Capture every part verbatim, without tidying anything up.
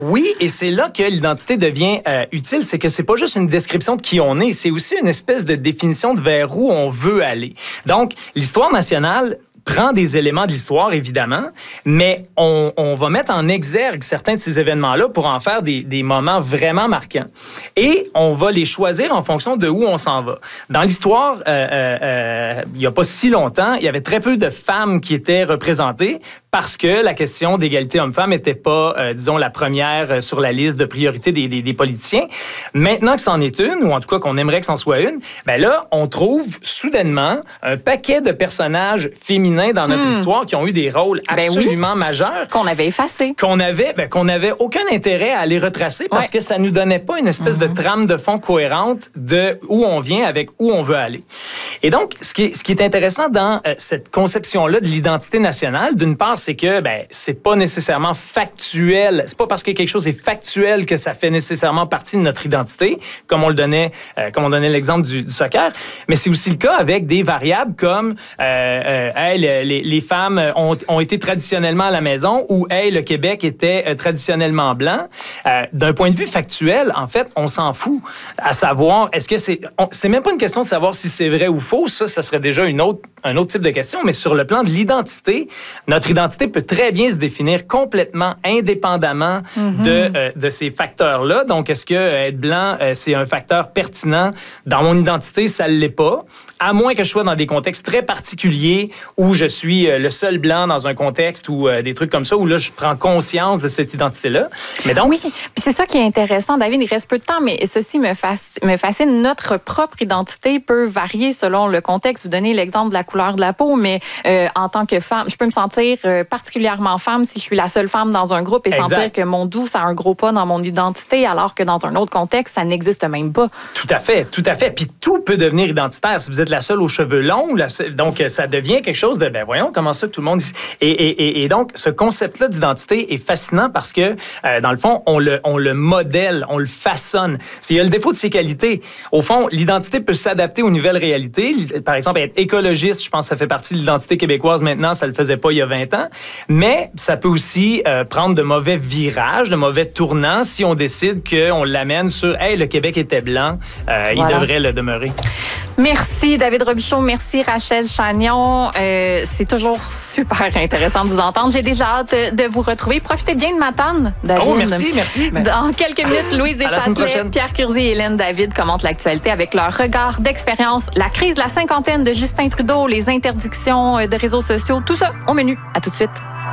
Oui, et c'est là que l'identité devient euh, utile, c'est que c'est pas juste une description de qui on est, c'est aussi une espèce de définition de vers où on veut aller. Donc, l'histoire nationale prend des éléments de l'histoire, évidemment, mais on, on va mettre en exergue certains de ces événements-là pour en faire des, des moments vraiment marquants. Et on va les choisir en fonction de où on s'en va. Dans l'histoire, euh, euh, euh, il n'y a pas si longtemps, il y avait très peu de femmes qui étaient représentées parce que la question d'égalité homme-femme n'était pas, euh, disons, la première sur la liste de priorité des, des, des politiciens. Maintenant que c'en est une, ou en tout cas qu'on aimerait que c'en soit une, ben là, on trouve soudainement un paquet de personnages féminins dans notre mmh. histoire qui ont eu des rôles absolument ben oui. majeurs. Qu'on avait effacés. Qu'on avait, ben, qu'on avait aucun intérêt à les retracer parce ouais. que ça nous donnait pas une espèce mmh. de trame de fond cohérente de où on vient avec où on veut aller. Et donc, ce qui est, ce qui est intéressant dans euh, cette conception-là de l'identité nationale, d'une part, c'est que ben, c'est pas nécessairement factuel. C'est pas parce que quelque chose est factuel que ça fait nécessairement partie de notre identité, comme on le donnait, euh, comme on donnait l'exemple du, du soccer. Mais c'est aussi le cas avec des variables comme euh, euh, hey, les, les femmes ont, ont été traditionnellement à la maison ou hey, le Québec était euh, traditionnellement blanc. Euh, d'un point de vue factuel, en fait, on s'en fout. À savoir, est-ce que c'est, on, c'est même pas une question de savoir si c'est vrai ou faux. Ça, ça serait déjà une autre, un autre type de question. Mais sur le plan de l'identité, notre identité peut très bien se définir complètement indépendamment mm-hmm. de, euh, de ces facteurs-là. Donc, est-ce que euh, être blanc, euh, c'est un facteur pertinent? Dans mon identité, ça ne l'est pas. À moins que je sois dans des contextes très particuliers où je suis euh, le seul blanc dans un contexte ou euh, des trucs comme ça, où là, je prends conscience de cette identité-là. Mais donc... Oui, puis c'est ça qui est intéressant, David. Il reste peu de temps, mais ceci me, fasc... me fascine. Notre propre identité peut varier selon le contexte. Vous donnez l'exemple de la couleur de la peau, mais euh, en tant que femme, je peux me sentir euh, particulièrement femme si je suis la seule femme dans un groupe et exact. Sentir que mon doux, ça a un gros pas dans mon identité, alors que dans un autre contexte, ça n'existe même pas. Tout à fait, tout à fait. Puis tout peut devenir identitaire. Si vous êtes la seule aux cheveux longs, la seule... donc ça devient quelque chose de, ben voyons, comment ça, tout le monde... Et, et, et, et donc, ce concept-là d'identité est fascinant parce que, euh, dans le fond, on le, on le modèle, on le façonne. Il y a le défaut de ses qualités. Au fond, l'identité peut s'adapter aux nouvelles réalités. Par exemple, être écologiste, je pense que ça fait partie de l'identité québécoise maintenant, ça le faisait pas il y a vingt ans. Mais ça peut aussi euh, prendre de mauvais virages, de mauvais tournants si on décide qu'on l'amène sur « Hey, le Québec était blanc, euh, voilà. il devrait le demeurer ». Merci, David Robichaud. Merci, Rachel Chagnon. Euh, c'est toujours super intéressant de vous entendre. J'ai déjà hâte de vous retrouver. Profitez bien de Matane, David. Oh, merci, merci. Dans quelques minutes, Louise Deschâtelet, Pierre Curzi et Hélène David commentent l'actualité avec leur regard d'expérience. La crise de la cinquantaine de Justin Trudeau, les interdictions de réseaux sociaux, tout ça au menu. À tout de suite.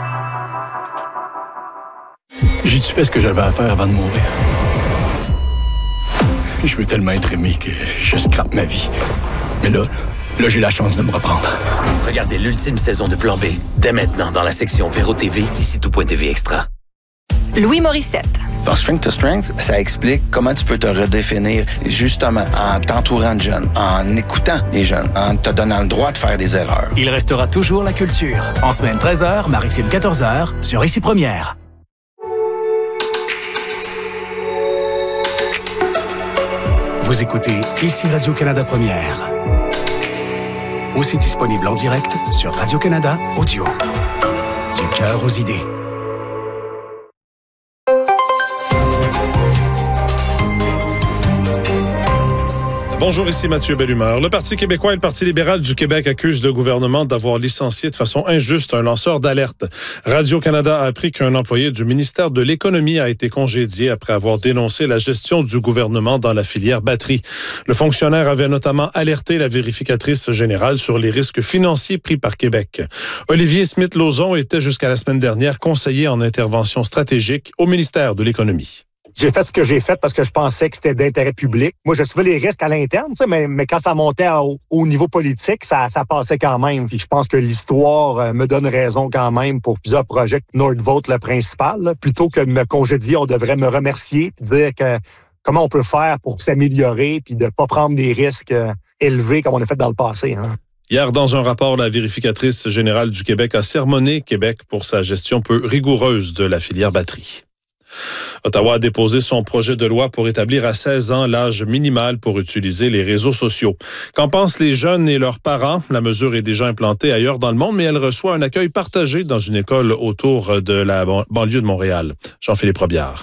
J'ai-tu fait ce que j'avais à faire avant de mourir? Je veux tellement être aimé que je scrape ma vie. Mais là, là, j'ai la chance de me reprendre. Regardez l'ultime saison de Plan B, dès maintenant dans la section Véro T V d'ici tout point T V Extra. Louis Morissette. Dans Strength to Strength, ça explique comment tu peux te redéfinir justement en t'entourant de jeunes, en écoutant les jeunes, en te donnant le droit de faire des erreurs. Il restera toujours la culture. En semaine treize heures, Maritime quatorze heures, sur Ici Première. Vous écoutez Ici Radio-Canada Première. Aussi disponible en direct sur Radio-Canada Audio. Du cœur aux idées. Bonjour, ici Mathieu Bellumeur. Le Parti québécois et le Parti libéral du Québec accusent le gouvernement d'avoir licencié de façon injuste un lanceur d'alerte. Radio-Canada a appris qu'un employé du ministère de l'Économie a été congédié après avoir dénoncé la gestion du gouvernement dans la filière batterie. Le fonctionnaire avait notamment alerté la vérificatrice générale sur les risques financiers pris par Québec. Olivier Smith-Lauzon était jusqu'à la semaine dernière conseiller en intervention stratégique au ministère de l'Économie. J'ai fait ce que j'ai fait parce que je pensais que c'était d'intérêt public. Moi, je suivais les risques à l'interne, mais, mais quand ça montait au, au niveau politique, ça, ça passait quand même. Puis je pense que l'histoire me donne raison quand même pour plusieurs projets. Nordvolt, le principal, là, plutôt que de me congédier, on devrait me remercier et dire que comment on peut faire pour s'améliorer puis de ne pas prendre des risques euh, élevés comme on a fait dans le passé. Hein. Hier, dans un rapport, la vérificatrice générale du Québec a sermonné Québec pour sa gestion peu rigoureuse de la filière batterie. Ottawa a déposé son projet de loi pour établir à seize ans l'âge minimal pour utiliser les réseaux sociaux. Qu'en pensent les jeunes et leurs parents? La mesure est déjà implantée ailleurs dans le monde, mais elle reçoit un accueil partagé dans une école autour de la banlieue de Montréal. Jean-Philippe Robillard.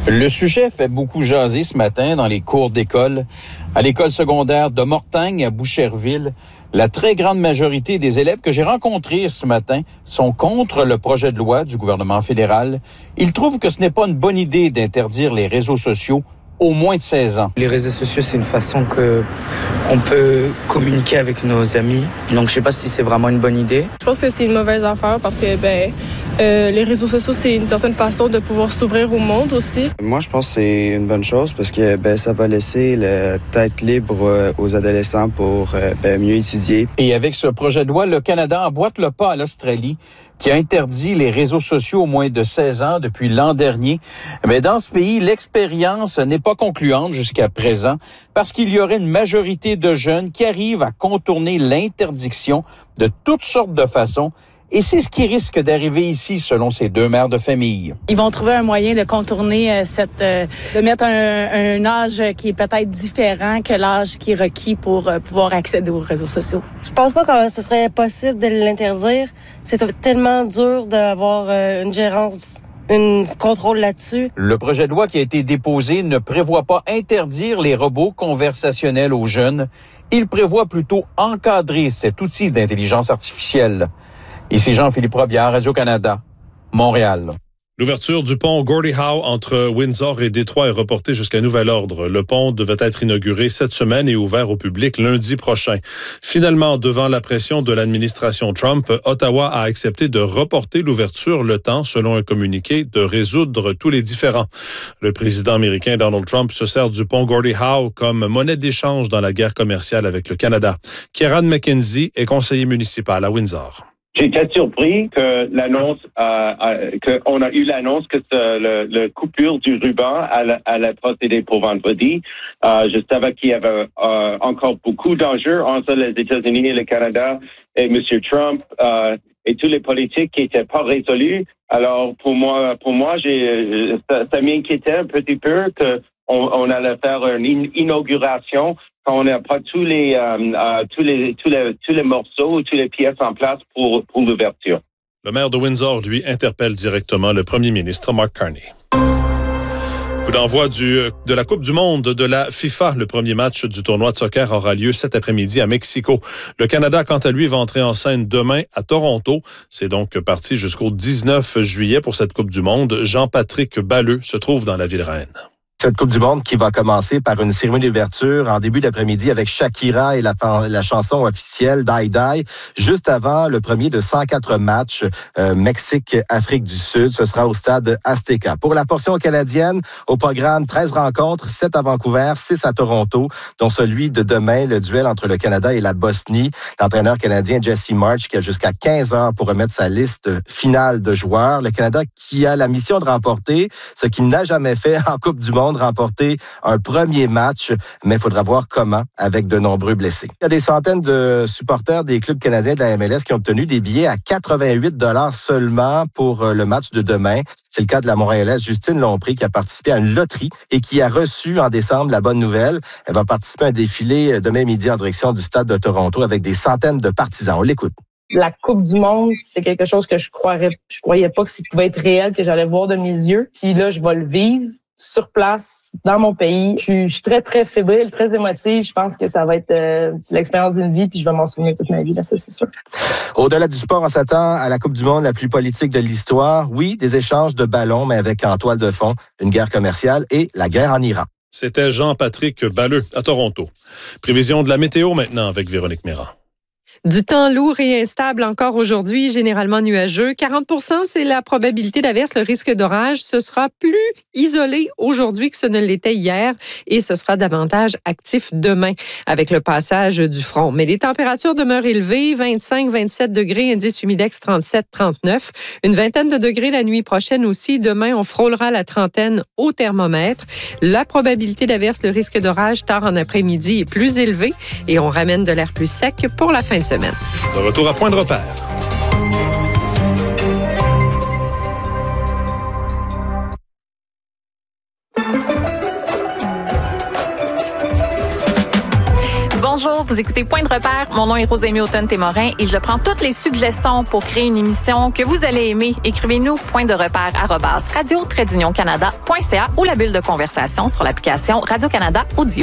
Le sujet fait beaucoup jaser ce matin dans les cours d'école. À l'école secondaire de Mortagne à Boucherville, la très grande majorité des élèves que j'ai rencontrés ce matin sont contre le projet de loi du gouvernement fédéral. Ils trouvent que ce n'est pas une bonne idée d'interdire les réseaux sociaux au moins de seize ans. Les réseaux sociaux, c'est une façon que on peut communiquer avec nos amis. Donc, je sais pas si c'est vraiment une bonne idée. Je pense que c'est une mauvaise affaire parce que ben, euh, les réseaux sociaux, c'est une certaine façon de pouvoir s'ouvrir au monde aussi. Moi, je pense que c'est une bonne chose parce que ben, ça va laisser la tête libre aux adolescents pour ben, mieux étudier. Et avec ce projet de loi, le Canada emboîte le pas à l'Australie, qui a interdit les réseaux sociaux aux moins de seize ans depuis l'an dernier. Mais dans ce pays, l'expérience n'est pas concluante jusqu'à présent parce qu'il y aurait une majorité de jeunes qui arrivent à contourner l'interdiction de toutes sortes de façons. Et c'est ce qui risque d'arriver ici, selon ces deux mères de famille. Ils vont trouver un moyen de contourner cette, de mettre un, un âge qui est peut-être différent que l'âge qui est requis pour pouvoir accéder aux réseaux sociaux. Je pense pas que ce serait possible de l'interdire. C'est tellement dur d'avoir une gérance, un contrôle là-dessus. Le projet de loi qui a été déposé ne prévoit pas interdire les robots conversationnels aux jeunes. Il prévoit plutôt encadrer cet outil d'intelligence artificielle. Ici Jean-Philippe Robillard, Radio-Canada, Montréal. L'ouverture du pont Gordie Howe entre Windsor et Détroit est reportée jusqu'à nouvel ordre. Le pont devait être inauguré cette semaine et ouvert au public lundi prochain. Finalement, devant la pression de l'administration Trump, Ottawa a accepté de reporter l'ouverture le temps, selon un communiqué, de résoudre tous les différends. Le président américain Donald Trump se sert du pont Gordie Howe comme monnaie d'échange dans la guerre commerciale avec le Canada. Kieran McKenzie est conseiller municipal à Windsor. J'étais surpris que l'annonce, euh, euh, qu'on a eu l'annonce que ce, le, le coupure du ruban allait procéder pour vendredi. Euh, je savais qu'il y avait euh, encore beaucoup d'enjeux entre les États-Unis et le Canada et M. Trump euh, et tous les politiques qui n'étaient pas résolus. Alors pour moi, pour moi, j'ai ça, ça m'inquiétait un petit peu que on, on allait faire une inauguration quand on n'a pas tous les, euh, euh, tous les, tous les, tous les morceaux, toutes les pièces en place pour, pour l'ouverture. Le maire de Windsor, lui, interpelle directement le premier ministre Mark Carney. Coup d'envoi du, de la Coupe du monde de la FIFA. Le premier match du tournoi de soccer aura lieu cet après-midi à Mexico. Le Canada, quant à lui, va entrer en scène demain à Toronto. C'est donc parti jusqu'au dix-neuf juillet pour cette Coupe du monde. Jean-Patrick Balleux se trouve dans la ville reine. Cette Coupe du monde qui va commencer par une cérémonie d'ouverture en début d'après-midi avec Shakira et la, la chanson officielle Die Die, juste avant le premier de cent quatre matchs euh, Mexique-Afrique du Sud. Ce sera au stade Azteca. Pour la portion canadienne, au programme treize rencontres, sept à Vancouver, six à Toronto, dont celui de demain, le duel entre le Canada et la Bosnie. L'entraîneur canadien Jesse March qui a jusqu'à quinze heures pour remettre sa liste finale de joueurs. Le Canada qui a la mission de remporter ce qu'il n'a jamais fait en Coupe du monde, de remporter un premier match, mais il faudra voir comment avec de nombreux blessés. Il y a des centaines de supporters des clubs canadiens de la M L S qui ont obtenu des billets à quatre-vingt-huit dollars seulement pour le match de demain. C'est le cas de la Montréalaise Justine Lompré qui a participé à une loterie et qui a reçu en décembre la bonne nouvelle. Elle va participer à un défilé demain midi en direction du stade de Toronto avec des centaines de partisans. On l'écoute. La Coupe du monde, c'est quelque chose que je croirais, je croyais pas que ça pouvait être réel, que j'allais voir de mes yeux. Puis là, je vais le vivre sur place, dans mon pays. Je suis, je suis très, très fébrile, très émotive. Je pense que ça va être euh, l'expérience d'une vie, puis je vais m'en souvenir toute ma vie, là, ça, c'est sûr. Au-delà du sport, on s'attend à la Coupe du monde la plus politique de l'histoire. Oui, des échanges de ballons, mais avec en toile de fond une guerre commerciale et la guerre en Iran. C'était Jean-Patrick Balleux à Toronto. Prévision de la météo maintenant avec Véronique Méran. Du temps lourd et instable encore aujourd'hui, généralement nuageux. quarante pour cent, c'est la probabilité d'averse. Le risque d'orage, ce sera plus isolé aujourd'hui que ce ne l'était hier et ce sera davantage actif demain avec le passage du front. Mais les températures demeurent élevées, vingt-cinq, vingt-sept degrés, indice humidex trente-sept, trente-neuf. Une vingtaine de degrés la nuit prochaine aussi. Demain, on frôlera la trentaine au thermomètre. La probabilité d'averse, le risque d'orage tard en après-midi est plus élevé et on ramène de l'air plus sec pour la fin de semaine. De retour à Point de repère. Bonjour. Bonjour, vous écoutez Point de repère. Mon nom est Rosémie Automne-Témorin et je prends toutes les suggestions pour créer une émission que vous allez aimer. Écrivez-nous point de repère arobase radio trait d'union canada point c a ou la bulle de conversation sur l'application Radio-Canada Audio.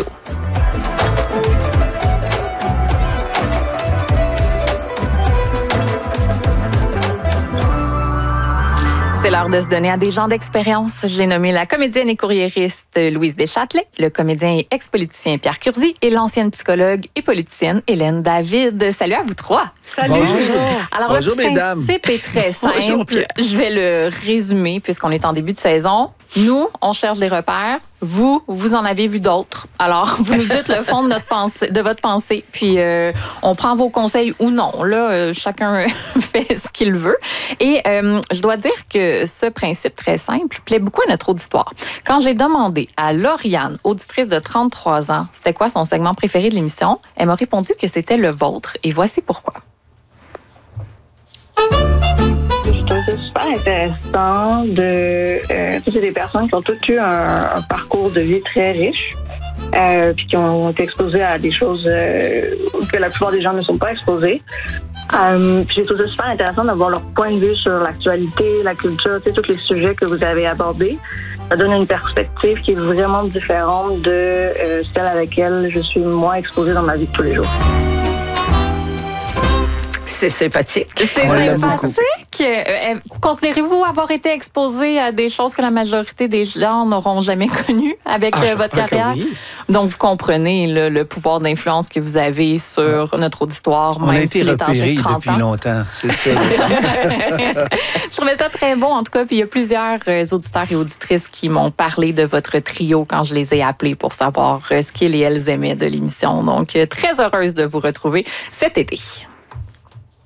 C'est l'heure de se donner à des gens d'expérience. J'ai nommé la comédienne et courriériste Louise Deschâtelet, le comédien et ex-politicien Pierre Curzi et l'ancienne psychologue et politicienne Hélène David. Salut à vous trois. Salut. Bonjour. Alors, Bonjour, le principe est très simple. Bonjour, je vais le résumer puisqu'on est en début de saison. Nous, on cherche des repères. Vous, vous en avez vu d'autres. Alors, vous nous dites le fond de notre pensée, de votre pensée, puis euh, on prend vos conseils ou non. Là, euh, chacun fait ce qu'il veut. Et euh, je dois dire que ce principe très simple plaît beaucoup à notre auditoire. Quand j'ai demandé à Lauriane, auditrice de trente-trois ans, c'était quoi son segment préféré de l'émission, elle m'a répondu que c'était le vôtre. Et voici pourquoi. Je trouve ça super intéressant de... Euh, c'est des personnes qui ont toutes eu un, un parcours de vie très riche, euh, puis qui ont été exposées à des choses euh, que la plupart des gens ne sont pas exposés. Euh, puis j'ai trouvé ça super intéressant d'avoir leur point de vue sur l'actualité, la culture, tu sais, tous les sujets que vous avez abordés. Ça donne une perspective qui est vraiment différente de euh, celle à laquelle je suis moins exposée dans ma vie de tous les jours. C'est sympathique. C'est On sympathique. Euh, considérez-vous avoir été exposé à des choses que la majorité des gens n'auront jamais connues avec ah, euh, votre carrière? Oui. Donc, vous comprenez le, le pouvoir d'influence que vous avez sur ouais. notre auditoire. On même a été si repérés depuis ans. longtemps, c'est ça. Je trouvais ça très bon, en tout cas. Puis il y a plusieurs euh, auditeurs et auditrices qui m'ont parlé de votre trio quand je les ai appelés pour savoir euh, ce qu'ils et elles aimaient de l'émission. Donc, euh, très heureuse de vous retrouver cet été.